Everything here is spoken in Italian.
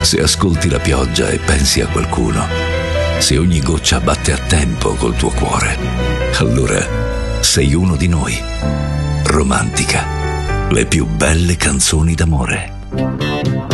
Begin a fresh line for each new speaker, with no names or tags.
Se ascolti la pioggia e pensi a qualcuno, se ogni goccia batte a tempo col tuo cuore, allora sei uno di noi. Romantica, le più belle canzoni d'amore.